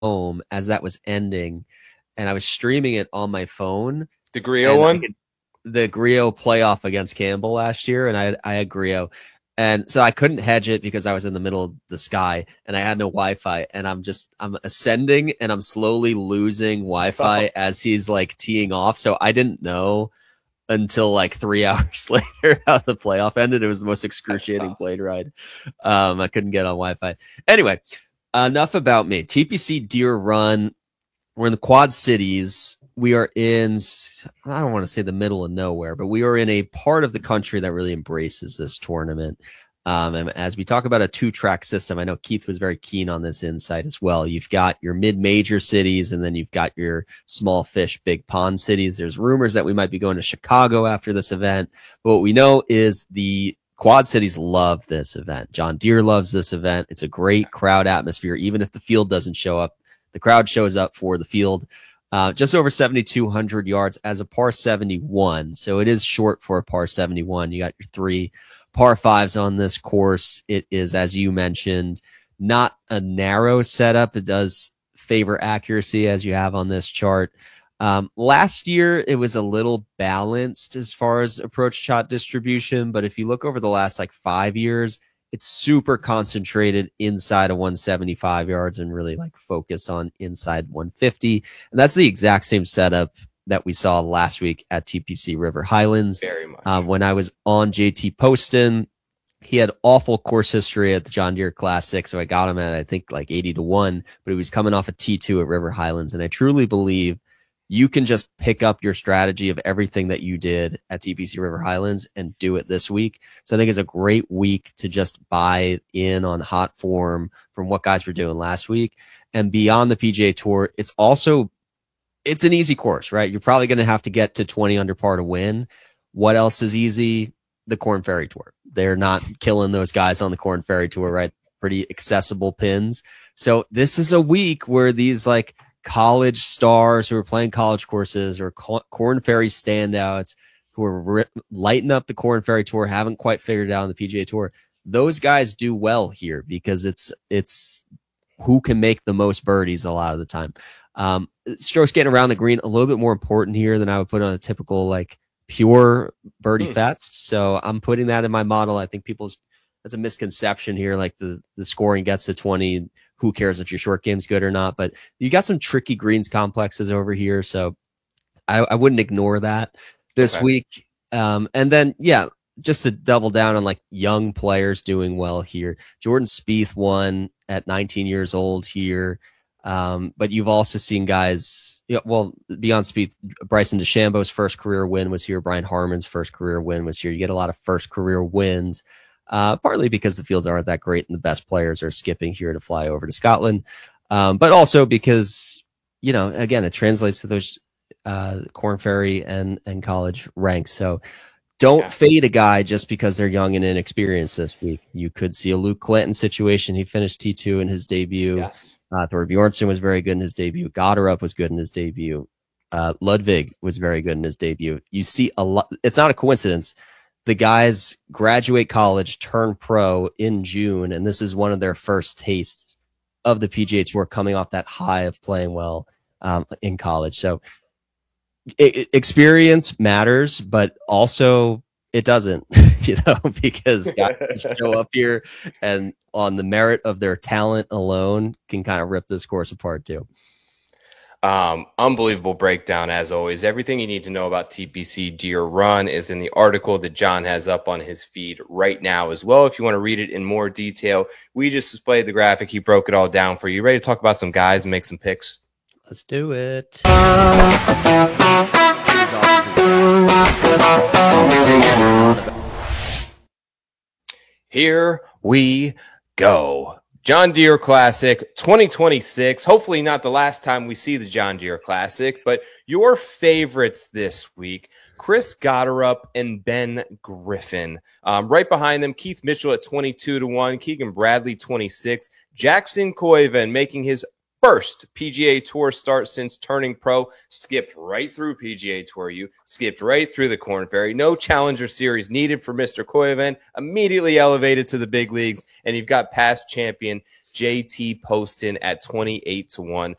home as that was ending, and I was streaming it on my phone. The Griot And one? the Griot playoff against Campbell last year, and I had Griot. And so I couldn't hedge it because I was in the middle of the sky and I had no Wi-Fi. And I'm ascending and I'm slowly losing Wi-Fi as he's like teeing off. So I didn't know until like 3 hours later how the playoff ended. It was the most excruciating plane ride. I couldn't get on Wi-Fi. Anyway, enough about me. TPC Deer Run. We're in the Quad Cities. We are in, I don't want to say the middle of nowhere, but we are in a part of the country that really embraces this tournament. And as we talk about a 2-track system, I know Keith was very keen on this insight as well. You've got your mid-major cities, and then you've got your small fish, big pond cities. There's rumors that we might be going to Chicago after this event. But what we know is the Quad Cities love this event. John Deere loves this event. It's a great crowd atmosphere. Even if the field doesn't show up, the crowd shows up for the field. Just over 7,200 yards as a par 71. So it is short for a par 71. You got your 3 par 5s on this course. It is, as you mentioned, not a narrow setup. It does favor accuracy, as you have on this chart. Last year, it was a little balanced as far as approach shot distribution. But if you look over the last like 5 years, it's super concentrated inside of 175 yards and really like focus on inside 150. And that's the exact same setup that we saw last week at TPC River Highlands. Very much. When I was on JT Poston, he had awful course history at the John Deere Classic. So I got him at, I think, like 80-1, but he was coming off a T2 at River Highlands. And I truly believe you can just pick up your strategy of everything that you did at TPC River Highlands and do it this week. So I think it's a great week to just buy in on hot form from what guys were doing last week. And beyond the PGA Tour, it's an easy course, right? You're probably going to have to get to 20 under par to win. What else is easy? The Korn Ferry Tour. They're not killing those guys on the Korn Ferry Tour, right? Pretty accessible pins. So this is a week where these like college stars who are playing college courses or Korn Ferry standouts who are lighting up the Korn Ferry Tour, haven't quite figured it out on the PGA Tour. Those guys do well here because it's who can make the most birdies a lot of the time. Strokes getting around the green a little bit more important here than I would put on a typical like pure birdie fest. So I'm putting that in my model. I think that's a misconception here. Like the scoring gets to 20. Who cares if your short game's good or not? But you got some tricky greens complexes over here. So I wouldn't ignore that this week. And then, yeah, just to double down on like young players doing well here. Jordan Spieth won at 19 years old here. But you've also seen guys, beyond Spieth, Bryson DeChambeau's first career win was here. Brian Harman's first career win was here. You get a lot of first career wins. Partly because the fields aren't that great and the best players are skipping here to fly over to Scotland. But also because, again, it translates to those Korn Ferry and college ranks. So don't fade a guy just because they're young and inexperienced this week. You could see a Luke Clinton situation. He finished T2 in his debut. Yes. Thor Bjornsson was very good in his debut. Goddard was good in his debut. Ludwig was very good in his debut. You see a lot. It's not a coincidence. The guys graduate college, turn pro in June, and this is one of their first tastes of the PGA Tour coming off that high of playing well in college. So experience matters, but also it doesn't, because guys show up here and on the merit of their talent alone can kind of rip this course apart too. Unbelievable breakdown as always. Everything you need to know about TPC Deer Run is in the article that John has up on his feed right now as well. If you want to read it in more detail, we just displayed the graphic. He broke it all down for you. Ready to talk about some guys and make some picks? Let's do it. Here we go. John Deere Classic 2026. Hopefully not the last time we see the John Deere Classic, but your favorites this week, Chris Gotterup and Ben Griffin. Right behind them, Keith Mitchell at 22-1, Keegan Bradley 26, Jackson Koiven making his first PGA Tour start since turning pro, skipped right through PGA Tour U, skipped right through the Korn Ferry. No Challenger Series needed for Mr. Koiven, immediately elevated to the big leagues, and you've got past champion JT Poston at 28 to 1.